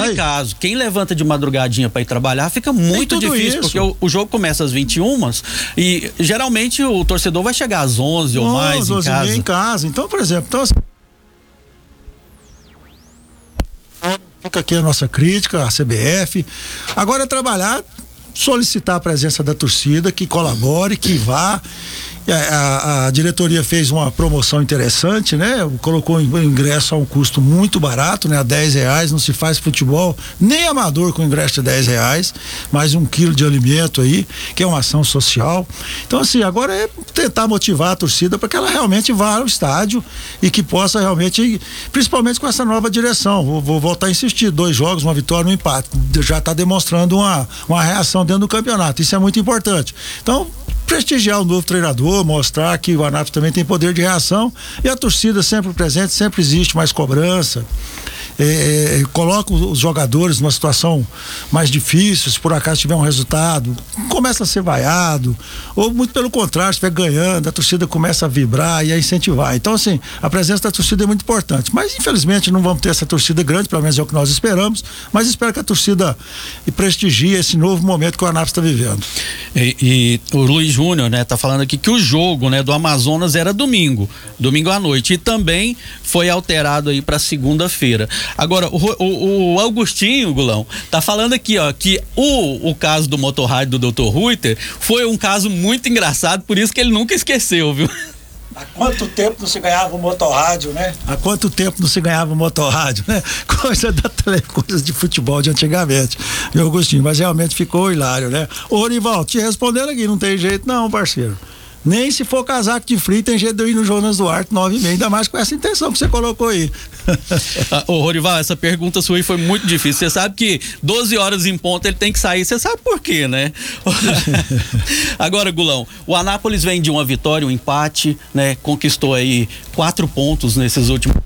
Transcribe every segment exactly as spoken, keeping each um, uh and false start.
naquele Aí. caso, quem levanta de madrugadinha para ir trabalhar fica muito difícil, isso. porque o, o jogo começa às vinte e uma e geralmente o torcedor vai chegar às onze ou mais em casa. em casa. Então, por exemplo, então, assim, fica aqui a nossa crítica, a C B F. Agora é trabalhar, solicitar a presença da torcida, que colabore, que vá. A, a, a diretoria fez uma promoção interessante, né? Colocou o ingresso a um custo muito barato, né? A dez reais, não se faz futebol nem amador com ingresso de dez reais, mais um quilo de alimento aí, que é uma ação social. Então, assim, agora é tentar motivar a torcida para que ela realmente vá ao estádio e que possa realmente, principalmente com essa nova direção. Vou, vou voltar a insistir, dois jogos, uma vitória, um empate. Já está demonstrando uma, uma reação dentro do campeonato. Isso é muito importante. Então, prestigiar o novo treinador, mostrar que o Anápolis também tem poder de reação e a torcida sempre presente, sempre existe mais cobrança. É, é, coloca os jogadores numa situação mais difícil, se por acaso tiver um resultado, começa a ser vaiado, ou muito pelo contrário, se estiver ganhando, a torcida começa a vibrar e a incentivar. Então, assim, a presença da torcida é muito importante, mas infelizmente não vamos ter essa torcida grande, pelo menos é o que nós esperamos, mas espero que a torcida prestigie esse novo momento que o Anápolis está vivendo. E, e o Luiz Júnior, né, tá falando aqui que o jogo, né, do Amazonas era domingo, domingo à noite, e também foi alterado aí para segunda-feira. Agora, o, o, o Augustinho, Gulão, tá falando aqui, ó, que o, o caso do motorrádio do doutor Ruiter foi um caso muito engraçado, por isso que ele nunca esqueceu, viu? Há quanto tempo não se ganhava o motorrádio, né? Há quanto tempo não se ganhava o motorrádio, né? Coisa da tele, coisas de futebol de antigamente, meu Augustinho, mas realmente ficou hilário, né? Ô, Orival, te respondendo aqui, não tem jeito não, parceiro. Nem se for casaco de frio, tem jeito de eu ir no Jonas Duarte, nove e meia, ainda mais com essa intenção que você colocou aí. Ô, Rorival, essa pergunta sua aí foi muito difícil. Você sabe que doze horas em ponto ele tem que sair, você sabe por quê, né? Agora, Gulão, o Anápolis vem de uma vitória, um empate, né? Conquistou aí quatro pontos nesses últimos.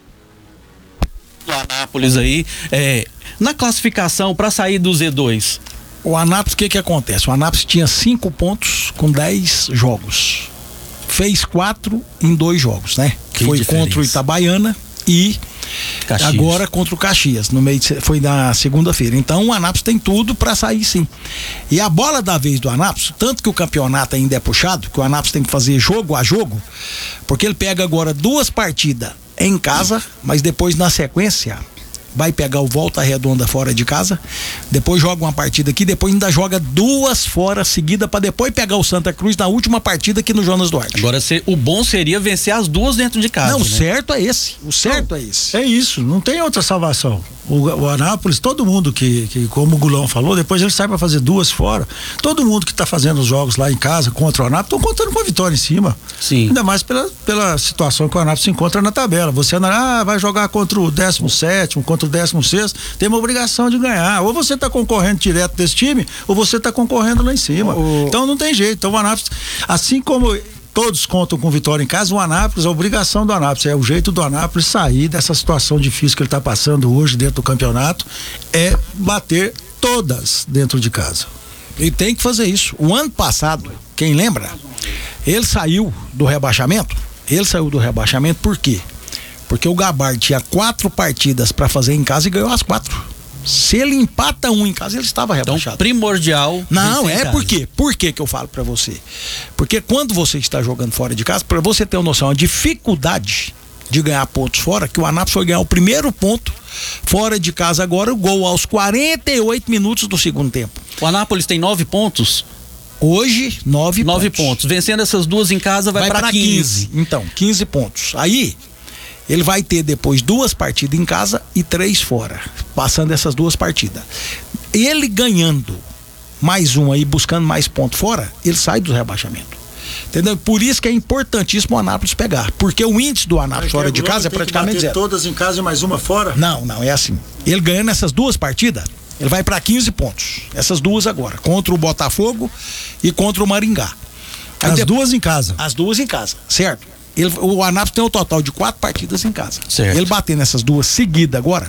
O Anápolis aí, é, na classificação para sair do Z dois. O Anápolis, o que que acontece? O Anápolis tinha cinco pontos com dez jogos. Fez quatro em dois jogos, né? Que foi diferença. Contra o Itabaiana e Caxias. Agora contra o Caxias, no meio de, foi na segunda-feira. Então o Anápolis tem tudo para sair, sim. E a bola da vez do Anápolis, tanto que o campeonato ainda é puxado, que o Anápolis tem que fazer jogo a jogo, porque ele pega agora duas partidas em casa, mas depois na sequência vai pegar o Volta Redonda fora de casa, depois joga uma partida aqui, depois ainda joga duas fora seguida para depois pegar o Santa Cruz na última partida aqui no Jonas Duarte. Agora, se, o bom seria vencer as duas dentro de casa. Não, né? o certo é esse, o certo não, é esse. É isso, não tem outra salvação. O, o Anápolis, todo mundo que, que, como o Gulão falou, depois ele sai para fazer duas fora. Todo mundo que tá fazendo os jogos lá em casa contra o Anápolis, estão contando com a vitória em cima. Sim. Ainda mais pela, pela situação que o Anápolis se encontra na tabela. Você ah, vai jogar contra o décimo sétimo, contra o décimo sexto, tem uma obrigação de ganhar. Ou você tá concorrendo direto desse time, ou você tá concorrendo lá em cima. O... Então não tem jeito. Então o Anápolis, assim como todos contam com vitória em casa, o Anápolis, a obrigação do Anápolis, é o jeito do Anápolis sair dessa situação difícil que ele está passando hoje dentro do campeonato, é bater todas dentro de casa. E tem que fazer isso. O ano passado, quem lembra, ele saiu do rebaixamento, ele saiu do rebaixamento por quê? Porque o Gabardi tinha quatro partidas para fazer em casa e ganhou as quatro. Se ele empata um em casa, ele estava rebaixado. Então, primordial. Não, é por quê? Por que que eu falo pra você? Porque quando você está jogando fora de casa, pra você ter uma noção, a dificuldade de ganhar pontos fora, que o Anápolis foi ganhar o primeiro ponto fora de casa agora, o gol aos quarenta e oito minutos do segundo tempo. O Anápolis tem nove pontos? Hoje, nove, nove pontos. pontos. Vencendo essas duas em casa, vai, vai para quinze. quinze. Então, quinze pontos. Aí, ele vai ter depois duas partidas em casa e três fora, passando essas duas partidas. Ele ganhando mais uma e buscando mais pontos fora, ele sai do rebaixamento. Entendeu? Por isso que é importantíssimo o Anápolis pegar, porque o índice do Anápolis fora de casa é praticamente zero. Todas em casa e mais uma fora? Não, não, é assim. Ele ganhando essas duas partidas, ele vai para quinze pontos. Essas duas agora, contra o Botafogo e contra o Maringá. Aí as depois, duas em casa? As duas em casa, certo? Ele, o Anápolis tem um total de quatro partidas em casa. Certo. Ele bater nessas duas seguidas agora,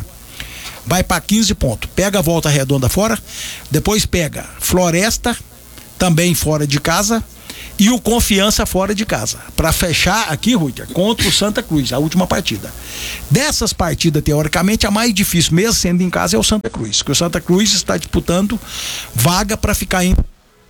vai para quinze pontos. Pega a Volta Redonda fora, depois pega Floresta, também fora de casa, e o Confiança fora de casa. Para fechar aqui, Ruiter, contra o Santa Cruz, a última partida. Dessas partidas, teoricamente, a mais difícil, mesmo sendo em casa, é o Santa Cruz. Porque o Santa Cruz está disputando vaga para ficar em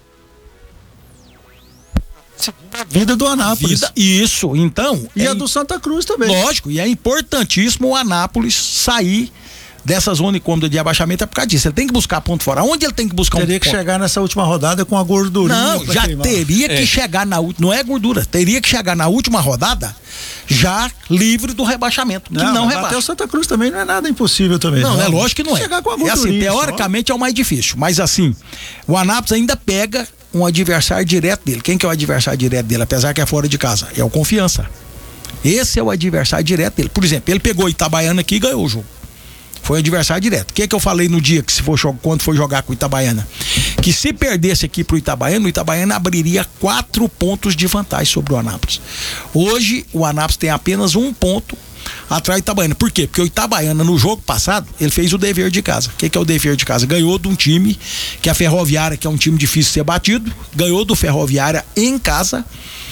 vida do Anápolis. Vida, isso, então. E é a do Santa Cruz também. Lógico, e é importantíssimo o Anápolis sair dessa zona incômoda de abaixamento, é por causa disso. Ele tem que buscar ponto fora. Onde ele tem que buscar teria um Teria que ponto? chegar nessa última rodada com a gordurinha. Não, já queimar. teria que é. chegar na última. Não é gordura, teria que chegar na última rodada já livre do rebaixamento. Que não, não rebaixa. Até o Santa Cruz também não é nada impossível também. Não, não. é lógico que não é. Chegar com a é assim, teoricamente só. É o mais difícil. Mas assim, o Anápolis ainda pega um adversário direto dele. Quem que é o adversário direto dele? Apesar que é fora de casa. É o Confiança. Esse é o adversário direto dele. Por exemplo, ele pegou Itabaiana aqui e ganhou o jogo. Foi o adversário direto. O que é que eu falei no dia que se for quando foi jogar com o Itabaiana? Que se perdesse aqui pro Itabaiana, o Itabaiana abriria quatro pontos de vantagem sobre o Anápolis. Hoje, o Anápolis tem apenas um ponto atrás do Itabaiana. Por quê? Porque o Itabaiana, no jogo passado, ele fez o dever de casa. O que, que é o dever de casa? Ganhou de um time que é a Ferroviária, que é um time difícil de ser batido, ganhou do Ferroviária em casa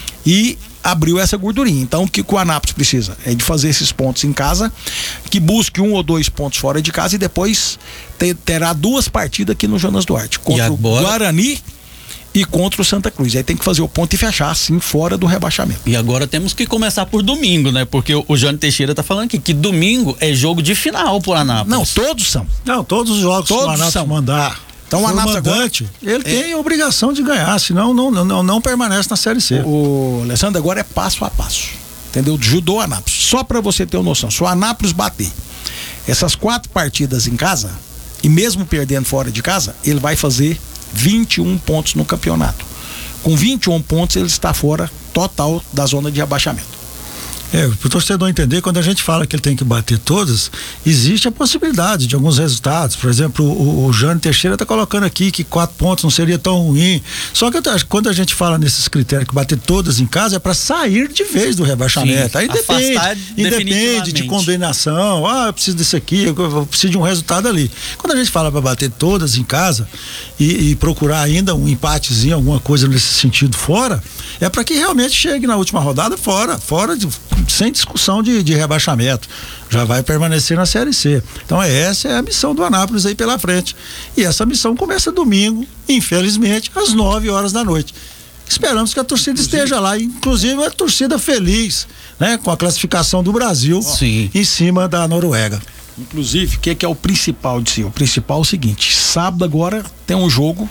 e abriu essa gordurinha. Então, o que o Anápolis precisa? É de fazer esses pontos em casa, que busque um ou dois pontos fora de casa e depois ter, terá duas partidas aqui no Jonas Duarte, contra o Guarani e contra o Santa Cruz. Aí tem que fazer o ponto e fechar assim fora do rebaixamento. E agora temos que começar por domingo, né? Porque o, o Jânio Teixeira tá falando aqui que domingo é jogo de final pro Anápolis. Não, todos são. Não, todos os jogos todos que o Anápolis são. mandar. Então o Anápolis agora, ele é, tem a obrigação de ganhar, senão não, não, não, não permanece na Série C. O Alessandro agora é passo a passo, entendeu? Judô o Anápolis. Só para você ter uma noção, se o Anápolis bater essas quatro partidas em casa, e mesmo perdendo fora de casa, ele vai fazer vinte e um pontos no campeonato. Com vinte e um pontos ele está fora total da zona de rebaixamento. É, para o torcedor entender, quando a gente fala que ele tem que bater todas, existe a possibilidade de alguns resultados. Por exemplo, o, o Jânio Teixeira está colocando aqui que quatro pontos não seria tão ruim. Só que quando a gente fala nesses critérios que bater todas em casa, é para sair de vez do rebaixamento. Sim, aí depende, independe de condenação. Ah, eu preciso desse aqui, eu preciso de um resultado ali. Quando a gente fala para bater todas em casa e, e procurar ainda um empatezinho, alguma coisa nesse sentido fora, é para que realmente chegue na última rodada fora, fora de sem discussão de, de rebaixamento, já vai permanecer na Série C. Então essa é a missão do Anápolis aí pela frente, e essa missão começa domingo, infelizmente, às nove horas da noite. Esperamos que a torcida inclusive, esteja lá, inclusive a torcida feliz, né, com a classificação do Brasil Sim. em cima da Noruega. Inclusive, o que, que é o principal de si? O principal é o seguinte: sábado agora tem um jogo,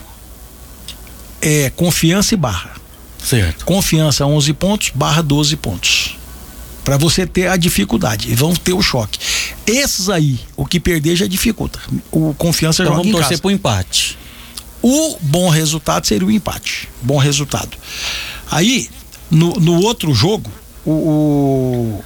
é Confiança e Barra. Certo. Confiança onze pontos, Barra doze pontos. Para você ter a dificuldade, e vão ter o choque. Esses aí, o que perder já dificulta. O Confiança então joga em casa. Vamos torcer pro empate. O bom resultado seria o empate. Bom resultado. Aí, no, no outro jogo, o, o,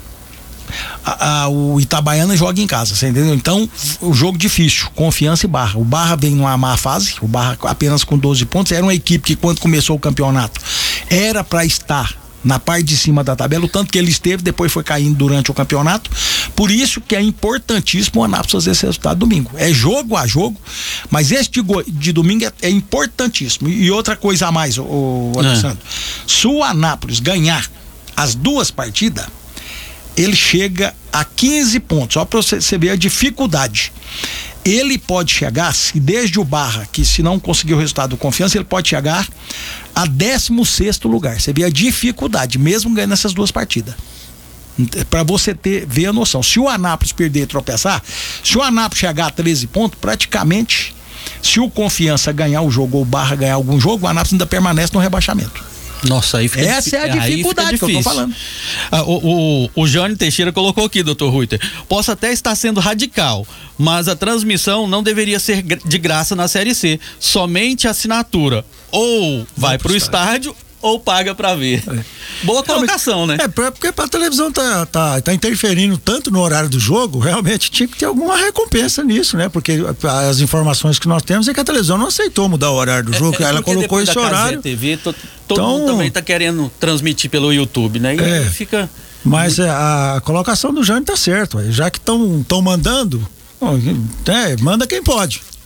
a, a, o Itabaiana joga em casa, você entendeu? Então, o jogo difícil, Confiança e Barra. O Barra vem numa má fase, o Barra apenas com doze pontos. Era uma equipe que, quando começou o campeonato, era para estar na parte de cima da tabela, o tanto que ele esteve, depois foi caindo durante o campeonato. Por isso que é importantíssimo o Anápolis fazer esse resultado domingo. É jogo a jogo, mas esse de, de domingo é, é importantíssimo. E outra coisa a mais, o, o Alessandro, é. se o Anápolis ganhar as duas partidas, ele chega a quinze pontos. Só para você, você ver a dificuldade. Ele pode chegar, se desde o Barra, que se não conseguir o resultado do Confiança, ele pode chegar a décimo sexto lugar. Você vê a dificuldade, mesmo ganhando essas duas partidas. Para você ter, ver a noção. Se o Anápolis perder e tropeçar, se o Anápolis chegar a treze pontos, praticamente, se o Confiança ganhar o jogo ou o Barra ganhar algum jogo, o Anápolis ainda permanece no rebaixamento. Nossa, aí fica Essa é a dificuldade que eu tô falando. Ah, o, o, o Jânio Teixeira colocou aqui, doutor Ruiter. Posso até estar sendo radical, mas a transmissão não deveria ser de graça na Série C. Somente assinatura. Ou vai pro estádio, estádio ou paga pra ver. É. Boa colocação, não, né? É, porque a televisão tá, tá, tá interferindo tanto no horário do jogo, realmente tinha que ter alguma recompensa nisso, né? Porque as informações que nós temos é que a televisão não aceitou mudar o horário do jogo, é, é ela colocou esse horário. T V, to, todo então, mundo também tá querendo transmitir pelo YouTube, né? E é, aí fica... Mas muito... a colocação do Jânio tá certo, já que estão tão mandando, é, manda quem pode.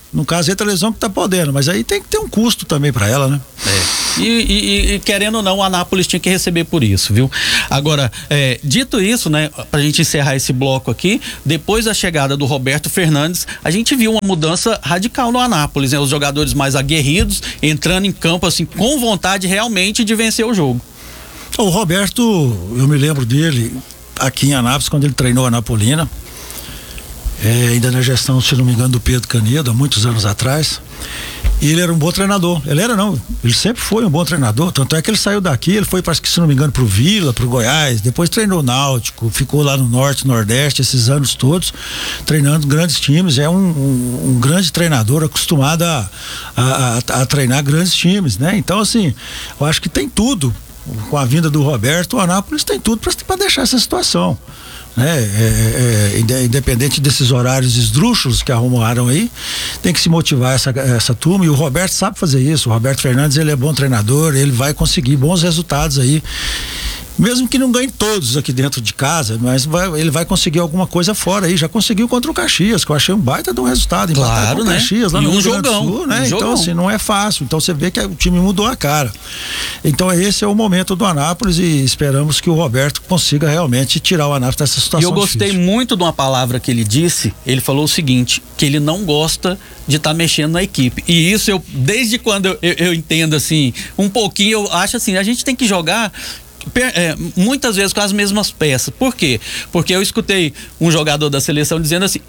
No caso, entra a lesão que tá podendo, mas aí tem que ter um custo também para ela, né? É. E, e, e querendo ou não, o Anápolis tinha que receber por isso, viu? Agora, é, dito isso, né, pra gente encerrar esse bloco aqui, depois da chegada do Roberto Fernandes, a gente viu uma mudança radical no Anápolis, né? Os jogadores mais aguerridos, entrando em campo, assim, com vontade realmente de vencer o jogo. O Roberto, eu me lembro dele aqui em Anápolis, quando ele treinou a Anapolina, é, ainda na gestão, se não me engano, do Pedro Canedo, há muitos anos atrás. E ele era um bom treinador. Ele era não, ele sempre foi um bom treinador. Tanto é que ele saiu daqui, ele foi, parece que, se não me engano, pro Vila, pro Goiás, depois treinou o Náutico, ficou lá no Norte, Nordeste, esses anos todos, treinando grandes times. É um, um, um grande treinador, acostumado a, a, a, a treinar grandes times, né? Então, assim, eu acho que tem tudo. Com a vinda do Roberto, o Anápolis tem tudo para deixar essa situação. Né? É, é, é, independente desses horários esdrúxulos que arrumaram aí, tem que se motivar essa, essa turma, e o Roberto sabe fazer isso. O Roberto Fernandes, ele é bom treinador, ele vai conseguir bons resultados aí, mesmo que não ganhe todos aqui dentro de casa, mas vai, ele vai conseguir alguma coisa fora aí. Já conseguiu contra o Caxias, que eu achei um baita de um resultado, claro, com o né? Caxias lá e no um Rio Grande do jogão, Sul, né? Um então jogão. assim, não é fácil. Então você vê que o time mudou a cara. Então esse é o momento do Anápolis, e esperamos que o Roberto consiga realmente tirar o Anápolis dessa situação. E eu gostei difícil. muito de uma palavra que ele disse. Ele falou o seguinte, que ele não gosta de estar tá mexendo na equipe. E isso eu, desde quando eu, eu, eu entendo assim, um pouquinho, eu acho assim, a gente tem que jogar É, muitas vezes com as mesmas peças. Por quê? Porque eu escutei um jogador da seleção dizendo assim: